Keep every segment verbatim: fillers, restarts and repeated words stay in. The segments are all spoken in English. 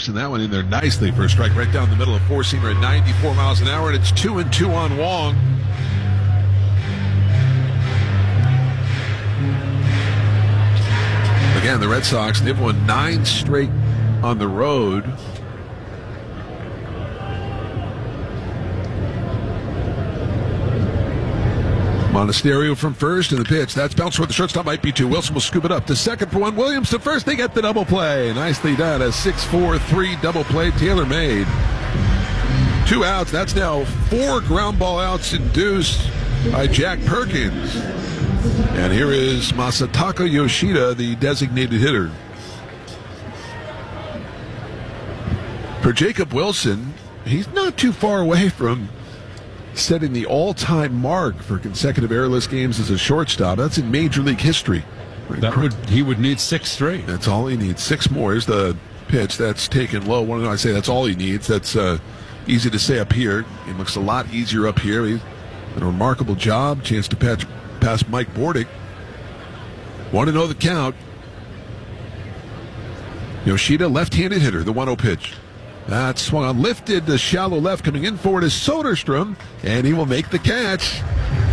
and that one in there nicely for a strike right down the middle of four-seamer at ninety-four miles an hour, and it's two and two on Wong. Again, the Red Sox, they've won nine straight on the road. Monasterio from first in the pitch. That's bounced toward the shortstop, might be two. Wilson will scoop it up to second for one. Williams to first. They get the double play. Nicely done. A six four three double play Taylor made. Two outs. That's now four ground ball outs induced by Jack Perkins. And here is Masataka Yoshida, the designated hitter. For Jacob Wilson, he's not too far away from setting the all-time mark for consecutive errorless games as a shortstop. That's in Major League history. That would he would need six straight. That's all he needs. Six more is the pitch. That's taken low. When I say that's all he needs, that's uh, easy to say up here. It looks a lot easier up here. He's done a remarkable job. Chance to patch, pass Mike Bordick. Want to know the count. Yoshida, left-handed hitter, the one oh pitch. That swung on, lifted to shallow left, coming in forward is Soderstrom, and he will make the catch.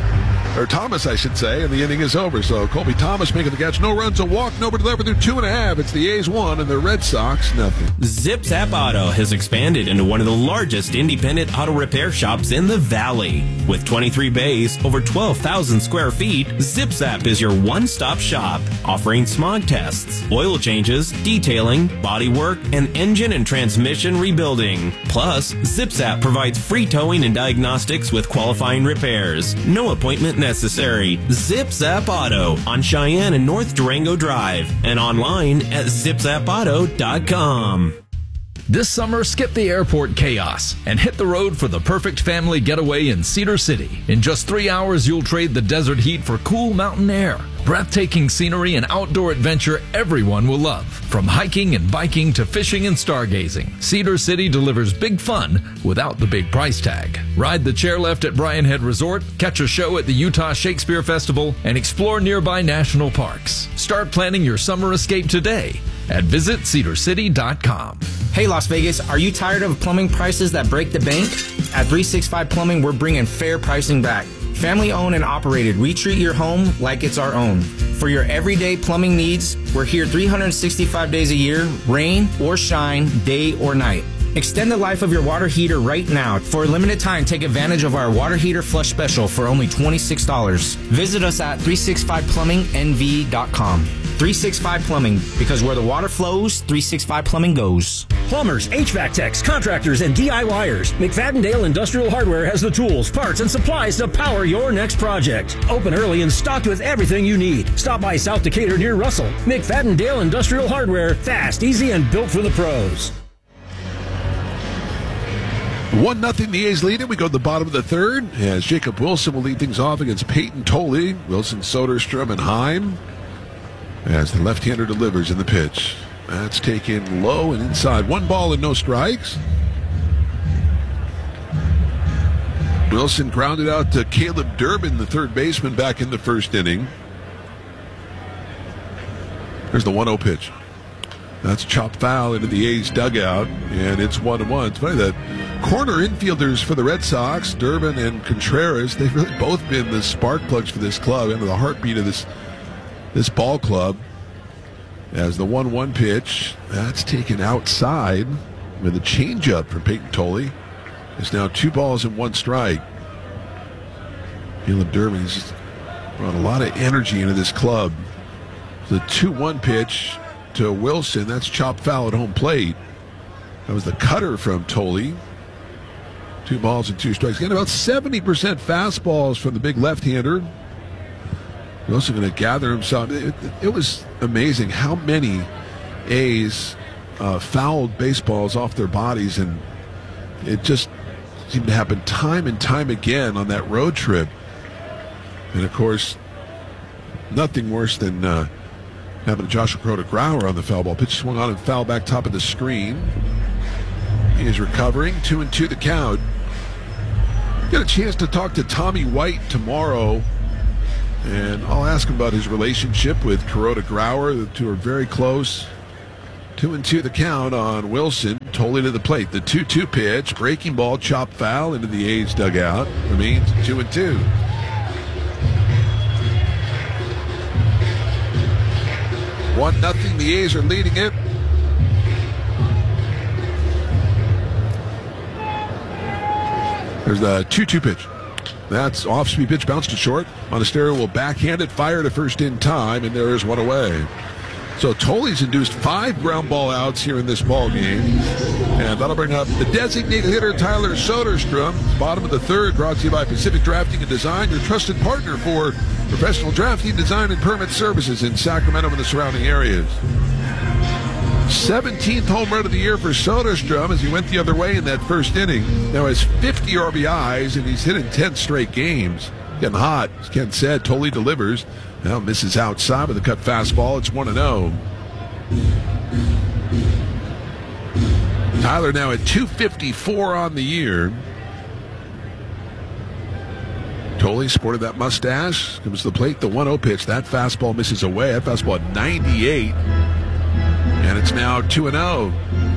Or Thomas, I should say, and the inning is over. So Colby Thomas making the catch. No runs, a walk, nobody delivered through two and a half. It's the A's one and the Red Sox nothing. ZipZap Auto has expanded into one of the largest independent auto repair shops in the Valley. With twenty-three bays, over twelve thousand square feet, ZipZap is your one-stop shop, offering smog tests, oil changes, detailing, bodywork, and engine and transmission rebuilding. Plus, ZipZap provides free towing and diagnostics with qualifying repairs. No appointment necessary. ZipZap Auto on Cheyenne and North Durango Drive, and online at zip zap auto dot com. This summer, skip the airport chaos and hit the road for the perfect family getaway in Cedar City. In just three hours, you'll trade the desert heat for cool mountain air. Breathtaking scenery and outdoor adventure everyone will love. From hiking and biking to fishing and stargazing, Cedar City delivers big fun without the big price tag. Ride the chairlift at Bryan Head Resort, catch a show at the Utah Shakespeare Festival, and explore nearby national parks. Start planning your summer escape today at visit cedar city dot com. Hey Las Vegas, are you tired of plumbing prices that break the bank? At three sixty-five Plumbing, we're bringing fair pricing back. Family owned and operated, we treat your home like it's our own. For your everyday plumbing needs, we're here three hundred sixty-five days a year, rain or shine, day or night. Extend the life of your water heater right now. For a limited time, take advantage of our water heater flush special for only twenty-six dollars. Visit us at three sixty-five plumbing n v dot com. three sixty-five Plumbing, because where the water flows, three sixty-five Plumbing goes. Plumbers, H V A C techs, contractors, and D I Y ers. McFadden-Dale Industrial Hardware has the tools, parts, and supplies to power your next project. Open early and stocked with everything you need. Stop by South Decatur near Russell. McFadden-Dale Industrial Hardware. Fast, easy, and built for the pros. One nothing, the A's lead it. We go to the bottom of the third as Jacob Wilson will lead things off against Peyton Tolley. Wilson, Soderstrom, and Heim as the left-hander delivers in the pitch. That's taken low and inside. One ball and no strikes. Wilson grounded out to Caleb Durbin, the third baseman, back in the first inning. There's the one oh pitch. That's chopped foul into the A's dugout, and it's one one. It's funny that corner infielders for the Red Sox, Durbin and Contreras, they've really both been the spark plugs for this club and the heartbeat of this this ball club. As the one one pitch, that's taken outside with a changeup from Peyton Tolley. It's now two balls and one strike. Caleb Durbin has just brought a lot of energy into this club. The two one pitch to Wilson, that's chopped foul at home plate. That was the cutter from Tolley. Two balls and two strikes. Again, about seventy percent fastballs from the big left-hander. Wilson going to gather himself. It, it was amazing how many A's uh, fouled baseballs off their bodies, and it just seemed to happen time and time again on that road trip. And, of course, nothing worse than uh, having a Joshua Kuroda-Grauer on the foul ball. Pitch swung on and foul back top of the screen. He is recovering. Two and two the count. Get a chance to talk to Tommy White tomorrow, and I'll ask him about his relationship with Kuroda-Grauer. The two are very close. Two and two the count on Wilson. Tolley to the plate. The two two pitch, breaking ball, chop foul into the A's dugout. Remains two and two. One nothing. The A's are leading it. There's the two two pitch. That's off-speed pitch, bounced to short. Monasterio will backhand it, fire to first in time, and there is one away. So Tolley's induced five ground ball outs here in this ball game. And that'll bring up the designated hitter, Tyler Soderstrom. Bottom of the third, brought to you by Pacific Drafting and Design, your trusted partner for professional drafting, design, and permit services in Sacramento and the surrounding areas. seventeenth home run of the year for Soderstrom as he went the other way in that first inning. Now has fifty R B Is, and he's hit in ten straight games. Getting hot, as Ken said. Tolley delivers. Now misses outside with a cut fastball. It's one and oh. Tyler now at two fifty-four on the year. Tolley sported that mustache. Comes to the plate, the one oh pitch. That fastball misses away. That fastball at ninety-eight. And it's now two and oh.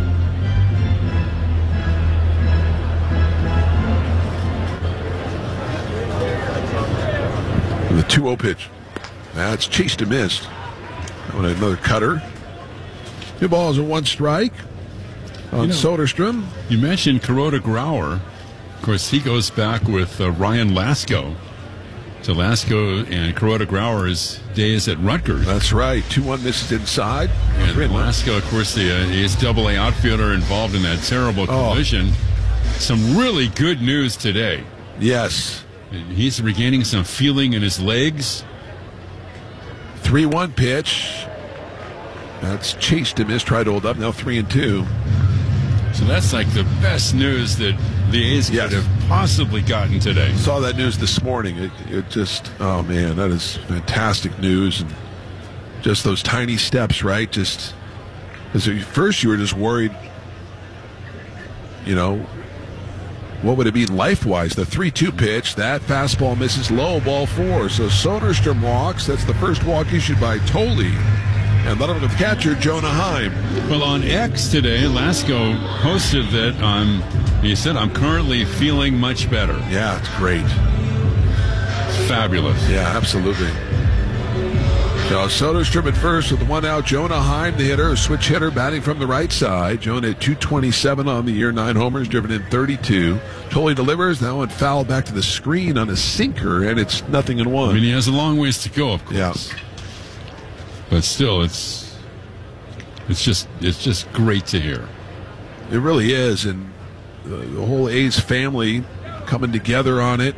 The two oh pitch. That's chased and missed. Another cutter. Two balls and one strike on you know, Soderstrom. You mentioned Kuroda Grauer. Of course, he goes back with uh, Ryan Lasko. So Lasko and Kuroda Grauer's days at Rutgers. That's right. two one misses inside. And Lasko, of course, the uh, his double A outfielder involved in that terrible collision. Oh. Some really good news today. Yes. He's regaining some feeling in his legs. three one pitch. That's chased and missed. Tried to hold up. Now three and two. So that's like the best news that the A's yes. could have possibly gotten today. Saw that news this morning. It, it just, oh man, that is fantastic news. And just those tiny steps, right? Just, because at first you were just worried, you know, what would it be life-wise? The three two pitch, that fastball misses low, ball four. So Soderstrom walks. That's the first walk issued by Tolley. And let him with catcher, Jonah Heim. Well, on X today, Lasko posted that um, he said, I'm currently feeling much better. Yeah, it's great. It's fabulous. Yeah, absolutely. So Soderstrom at first with one out. Jonah Heim, the hitter, a switch hitter, batting from the right side. Jonah at two twenty-seven on the year, nine homers, driven in thirty-two. Tolley delivers, now on foul back to the screen on a sinker, and it's nothing in one. I mean, he has a long ways to go, of course. Yeah. But still, it's it's just it's just great to hear. It really is, and the, the whole A's family coming together on it.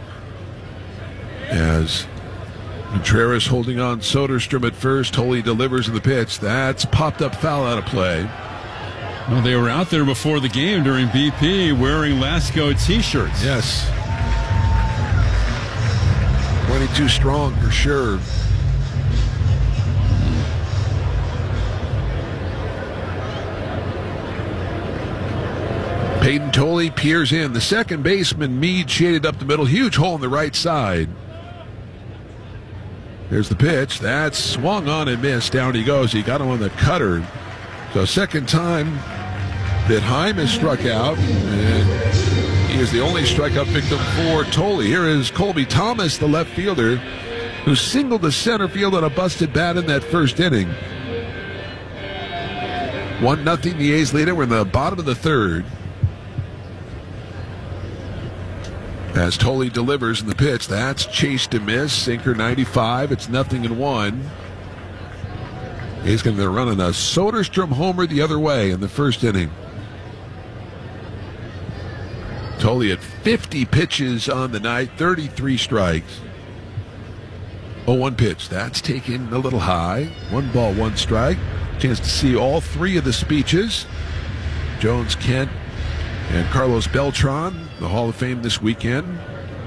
As Contreras holding on Soderstrom at first, Tolley delivers in the pitch. That's popped up foul out of play. Well, they were out there before the game during B P wearing Lasko T-shirts. Yes, twenty-two strong for sure. Peyton Tolley peers in. The second baseman, Meade, shaded up the middle. Huge hole on the right side. There's the pitch. That's swung on and missed. Down he goes. He got him on the cutter. So second time that Heim has struck out. And he is the only strikeout victim for Tolley. Here is Colby Thomas, the left fielder, who singled the center field on a busted bat in that first inning. One nothing. The A's lead it. We're in the bottom of the third. As Tolley delivers in the pitch, that's chased and missed. Sinker ninety-five. It's nothing in one. He's going to be running a Soderstrom homer the other way in the first inning. Tolley at fifty pitches on the night, thirty-three strikes. oh one pitch. That's taken a little high. One ball, one strike. Chance to see all three of the speeches. Jones, Kent, and Carlos Beltran, the Hall of Fame this weekend.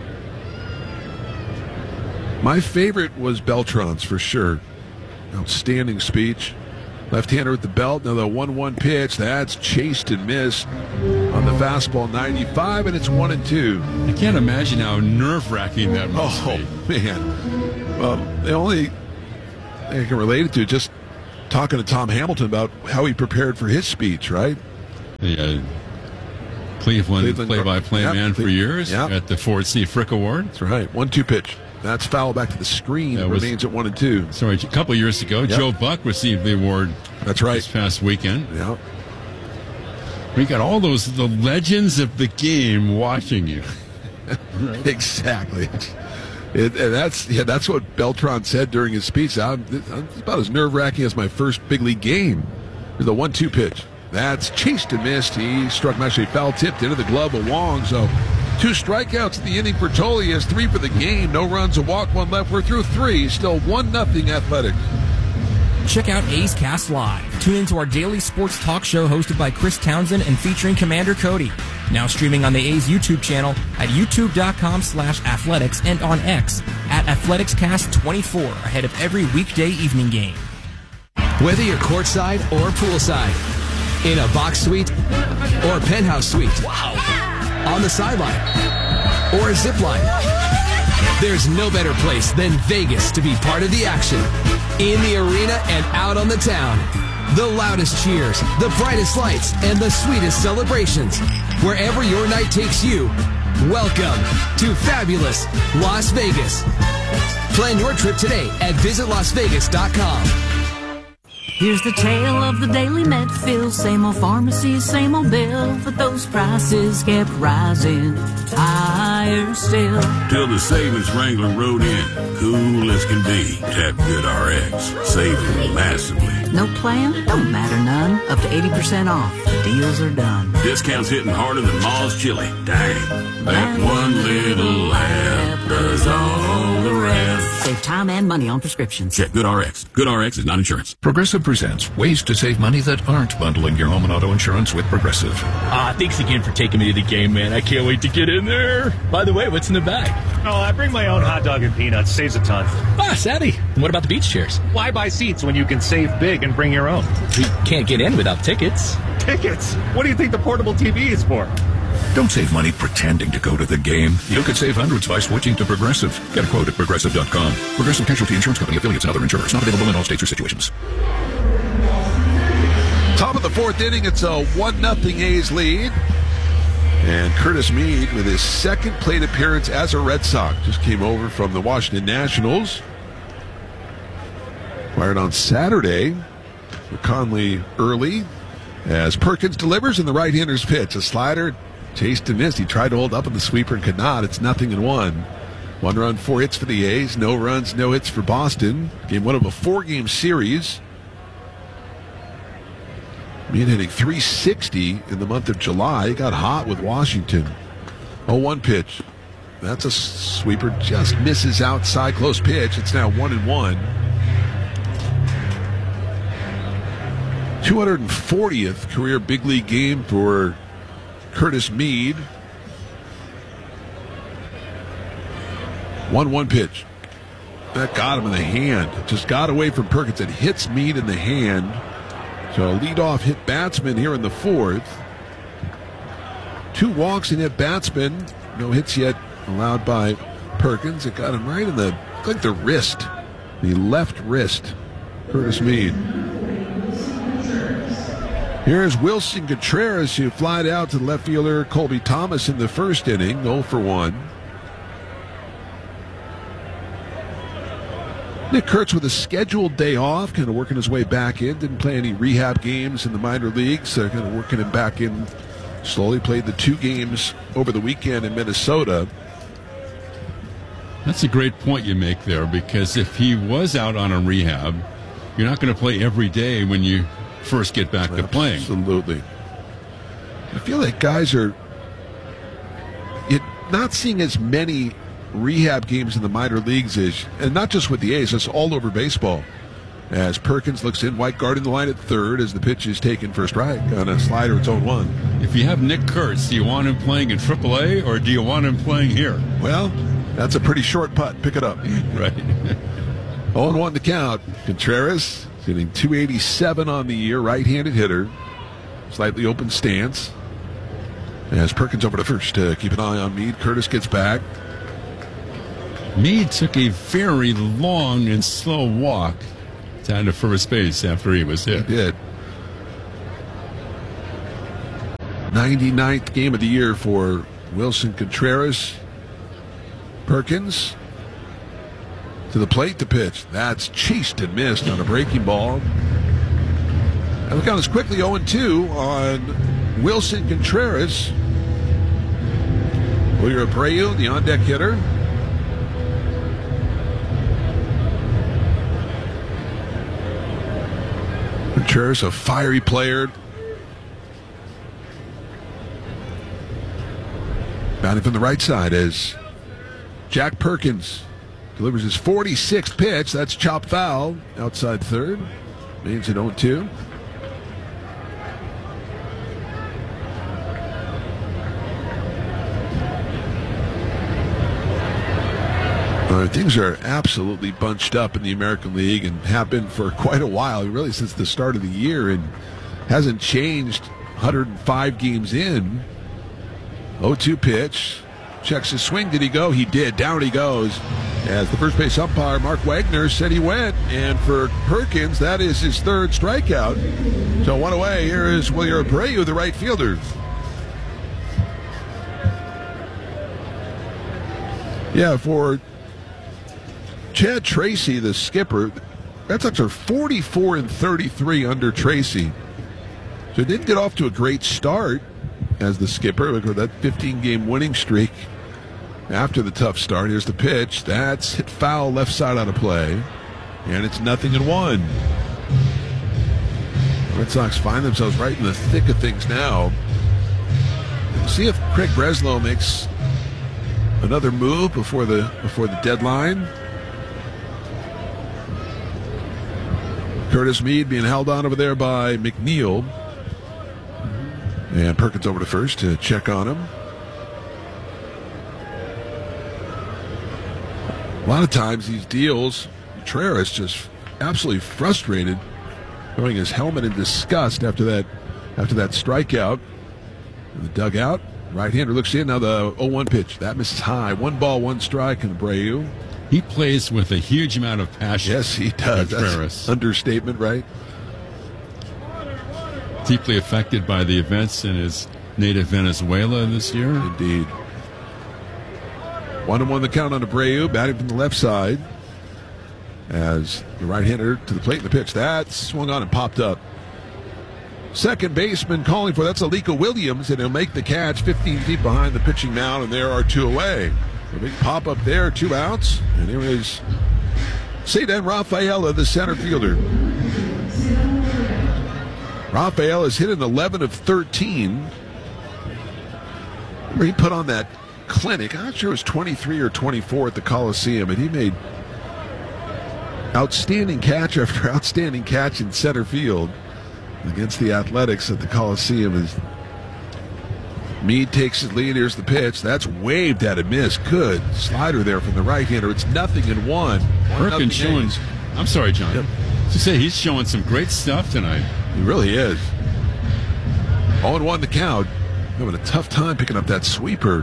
My favorite was Beltran's for sure. Outstanding speech. Left-hander with the belt. Now the one one pitch. That's chased and missed on the fastball, ninety-five, and it's one and two. I can't imagine how nerve-wracking that must oh, be. Oh, man. Well, the only thing I can relate it to just talking to Tom Hamilton about how he prepared for his speech, right? The uh, Cleveland, Cleveland play-by-play yep, man for Cle- years yep. at the Ford C. Frick Award. That's right. One two pitch. That's foul back to the screen. That It was- remains at one and two. Sorry, a couple of years ago, Yep. Joe Buck received the award That's right. this past weekend. Yeah. We got all those, the legends of the game watching you. Exactly. It, and that's yeah. That's what Beltran said during his speech. I'm, I'm about as nerve-wracking as my first big league game. The one two pitch. That's chased and missed. He struck him actually foul-tipped into the glove of Wong. So two strikeouts in the inning for Tolle. He has three for the game. No runs, a walk, one left. We're through three. Still one nothing Athletics. Check out A's Cast Live. Tune into our daily sports talk show hosted by Chris Townsend and featuring Commander Cody. Now streaming on the A's YouTube channel at youtube.com slash athletics and on X at athleticscast twenty-four ahead of every weekday evening game. Whether you're courtside or poolside, in a box suite or a penthouse suite, wow. on the sideline or a zip line, there's no better place than Vegas to be part of the action. In the arena and out on the town. The loudest cheers, the brightest lights, and the sweetest celebrations. Wherever your night takes you, welcome to fabulous Las Vegas. Plan your trip today at visit las vegas dot com. Here's the tale of the daily Medfield. Same old pharmacy, same old bill, but those prices kept rising higher still. Till the savings Wrangler rode in, cool as can be. Tap GoodRx, saving massively. No plan? Don't matter none. Up to eighty percent off. The deals are done. Discounts hitting harder than Ma's chili. Dang, that one little app does all the rest. Save time and money on prescriptions. Check GoodRx. GoodRx is not insurance. Progressive presents ways to save money that aren't bundling your home and auto insurance with Progressive. Ah, thanks again for taking me to the game, man. I can't wait to get in there. By the way, what's in the bag? Oh, I bring my own hot dog and peanuts. Saves a ton. Ah, savvy. And what about the beach chairs? Why buy seats when you can save big and bring your own? We can't get in without tickets. Tickets? What do you think the portable T V is for? Don't save money pretending to go to the game. You could save hundreds by switching to Progressive. Get a quote at progressive dot com. Progressive Casualty Insurance Company, affiliates, and other insurers. Not available in all states or situations. Top of the fourth inning, it's a one nothing A's lead. And Curtis Mead, with his second plate appearance as a Red Sox, just came over from the Washington Nationals. Fired on Saturday for Conley early as Perkins delivers in the right-hander's pitch. A slider, chased and missed. He tried to hold up on the sweeper and could not. It's nothing and one. One run, four hits for the A's. No runs, no hits for Boston. Game one of a four-game series. Mead hitting three sixty in the month of July. He got hot with Washington. oh one pitch. That's a sweeper. Just misses outside. Close pitch. It's now one and one. two hundred fortieth career big league game for Curtis Mead. one one pitch. That got him in the hand. Just got away from Perkins. It hits Mead in the hand. So a leadoff hit batsman here in the fourth. Two walks and hit batsman. No hits yet allowed by Perkins. It got him right in the, like the wrist, the left wrist. Curtis Mead. Here's Wilson Contreras, who flied out to the left fielder Colby Thomas in the first inning, oh for one. Nick Kurtz with a scheduled day off, kind of working his way back in. Didn't play any rehab games in the minor leagues, so kind of working him back in slowly. Played the two games over the weekend in Minnesota. That's a great point you make there, because if he was out on a rehab, you're not going to play every day when you first get back to playing. Absolutely. I feel like guys are it, not seeing as many rehab games in the minor leagues is, and not just with the A's, it's all over baseball. As Perkins looks in, White guarding the line at third as the pitch is taken for a strike on a slider. It's oh one. If you have Nick Kurtz, do you want him playing in triple A or do you want him playing here? Well, that's a pretty short putt. Pick it up. Right. oh one to count. Contreras hitting two eighty-seven on the year, right-handed hitter. Slightly open stance. As Perkins over to first to keep an eye on Mead. Curtis gets back. Mead took a very long and slow walk down to first base after he was hit. He did. ninety-ninth game of the year for Wilson Contreras. Perkins to the plate to pitch. That's chased and missed on a breaking ball. And the count is quickly oh and two on Wilson Contreras. Julio Abreu, the on-deck hitter. Contreras, a fiery player. Batting from the right side as Jack Perkins delivers his forty-sixth pitch. That's chopped foul outside third. Means it oh and two. Uh, things are absolutely bunched up in the American League and have been for quite a while, really since the start of the year, and hasn't changed one hundred five games in. oh two pitch. Checks his swing. Did he go? He did. Down he goes. As the first base umpire, Mark Wagner, said he went. And for Perkins, that is his third strikeout. So one away. Here is Julio Abreu, the right fielder. Yeah, for Chad Tracy, the skipper, Red Sox are forty-four and thirty-three under Tracy. So it didn't get off to a great start as the skipper with that fifteen-game winning streak. After the tough start, here's the pitch. That's hit foul left side on a play. And it's nothing in one. The Red Sox find themselves right in the thick of things now. We'll see if Craig Breslow makes another move before the before the deadline. Curtis Mead being held on over there by McNeil. And Perkins over to first to check on him. A lot of times these deals, Contreras just absolutely frustrated, throwing his helmet in disgust after that after that strikeout. In the dugout, right-hander looks in. Now the oh one pitch. That misses high. One ball, one strike in Abreu. He plays with a huge amount of passion. Yes, he does. That's understatement, right? Deeply affected by the events in his native Venezuela this year. Indeed. One and one the count on Abreu, batting from the left side. As the right-hander to the plate in the pitch. That swung on and popped up. Second baseman calling for that's Alika Williams, and he'll make the catch fifteen feet behind the pitching mound, and there are two away. A big pop up there, two outs, and here is Ceydan Rafaela, the center fielder. Rafael has hit an eleven of thirteen. Where he put on that clinic, I'm not sure it was twenty-three or twenty-four at the Coliseum, and he made outstanding catch after outstanding catch in center field against the Athletics at the Coliseum. As Mead takes his lead. Here's the pitch. That's waved at a miss. Good slider there from the right-hander. It's nothing in one. Perkins showing. I'm sorry, John. Yep. To say he's showing some great stuff tonight. He really is. oh and one the count. Having a tough time picking up that sweeper.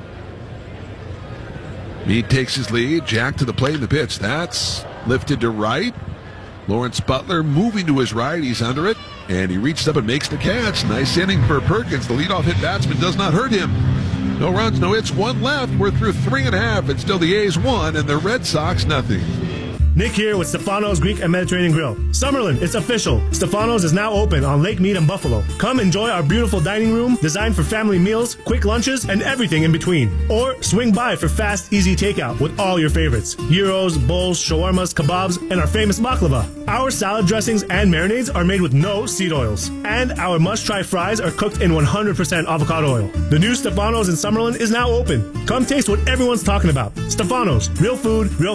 Mead takes his lead. Jack to the plate in the pitch. That's lifted to right. Lawrence Butler moving to his right. He's under it. And he reaches up and makes the catch. Nice inning for Perkins. The leadoff hit batsman does not hurt him. No runs, no hits, one left. We're through three and a half. It's still the A's one and the Red Sox nothing. Nick here with Stefano's Greek and Mediterranean Grill. Summerlin, it's official. Stefano's is now open on Lake Mead and Buffalo. Come enjoy our beautiful dining room designed for family meals, quick lunches, and everything in between. Or swing by for fast, easy takeout with all your favorites. Gyros, bowls, shawarmas, kebabs, and our famous baklava. Our salad dressings and marinades are made with no seed oils. And our must-try fries are cooked in one hundred percent avocado oil. The new Stefano's in Summerlin is now open. Come taste what everyone's talking about. Stefano's, real food, real